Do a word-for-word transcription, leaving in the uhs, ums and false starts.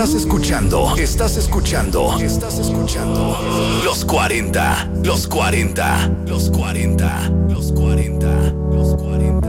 Estás escuchando, estás escuchando, estás escuchando. Los cuarenta, los cuarenta, los cuarenta, los cuarenta, los cuarenta.